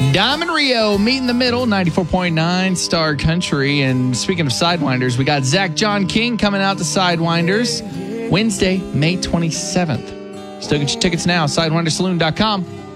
Diamond Rio, meet in the middle, 94.9 Star Country. And speaking of Sidewinders, we got Zach John King coming out to Sidewinders Wednesday, May 27th. Still get your tickets now, sidewindersaloon.com.